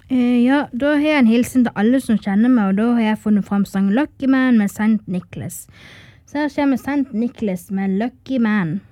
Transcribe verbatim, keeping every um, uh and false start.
Eh, ja, da har jeg en hilsen til alle som kjenner meg, og da har jeg funnet frem sang Lucky Man med Saint Nicholas. Så her kommer Saint Nicholas med Lucky Man.